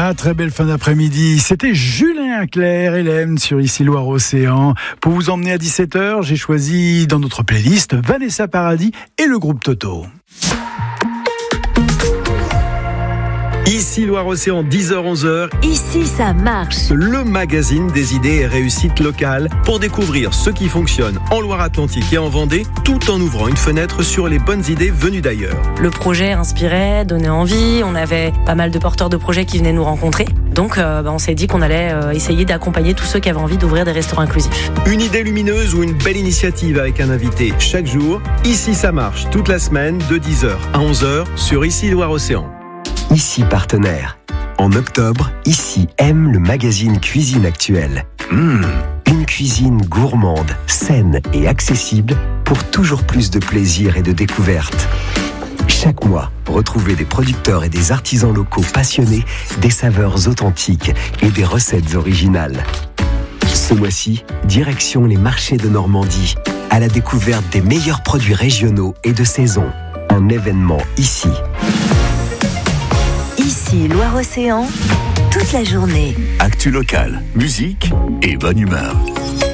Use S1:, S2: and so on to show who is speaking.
S1: Ah, très belle fin d'après-midi. C'était Julien Clerc, Hélène, sur Ici Loire-Océan. Pour vous emmener à 17h, j'ai choisi dans notre playlist Vanessa Paradis et le groupe Toto.
S2: Ici Loire-Océan, 10h-11h.
S3: Ici, ça marche.
S2: Le magazine des idées et réussites locales pour découvrir ce qui fonctionne en Loire-Atlantique et en Vendée, tout en ouvrant une fenêtre sur les bonnes idées venues d'ailleurs.
S4: Le projet inspirait, donnait envie. On avait pas mal de porteurs de projets qui venaient nous rencontrer. Donc, on s'est dit qu'on allait essayer d'accompagner tous ceux qui avaient envie d'ouvrir des restaurants inclusifs.
S2: Une idée lumineuse ou une belle initiative avec un invité chaque jour. Ici, ça marche toute la semaine de 10h à 11h sur Ici Loire-Océan.
S5: Ici partenaire. En octobre, Ici aime le magazine Cuisine Actuelle. Une cuisine gourmande, saine et accessible pour toujours plus de plaisir et de découverte. Chaque mois, retrouvez des producteurs et des artisans locaux passionnés des saveurs authentiques et des recettes originales. Ce mois-ci, direction les marchés de Normandie, à la découverte des meilleurs produits régionaux et de saison. Un événement ici.
S3: Ici, Loire-Océan, toute la journée.
S6: Actu locale, musique et bonne humeur.